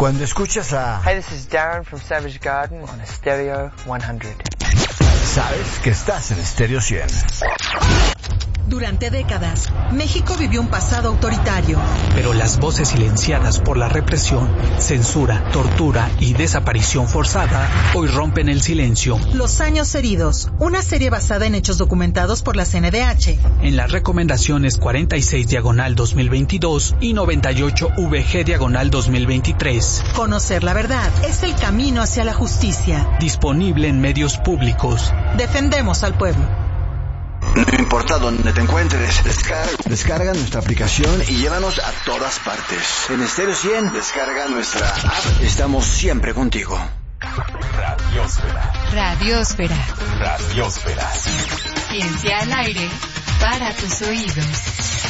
Cuando escuchas a... Hey, this is Darren from Savage Garden on Stereo 100. Sabes que estás en Stereo 100. Durante décadas, México vivió un pasado autoritario. Pero las voces silenciadas por la represión, censura, tortura y desaparición forzada hoy rompen el silencio. Los años heridos, una serie basada en hechos documentados por la CNDH. En las recomendaciones 46/2022 y 98VG/2023. Conocer la verdad es el camino hacia la justicia. Disponible en medios públicos. Defendemos al pueblo. No importa dónde te encuentres, descarga nuestra aplicación y llévanos a todas partes. En Stereo 100, descarga nuestra app. Estamos siempre contigo. Radiósfera. Radiósfera. Radiósfera. Ciencia al aire para tus oídos.